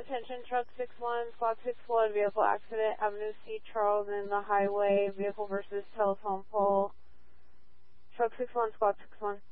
attention, truck 61, squad 61, vehicle accident, Avenue C, Charles, in the highway, vehicle versus telephone pole. Truck 61, squad 61.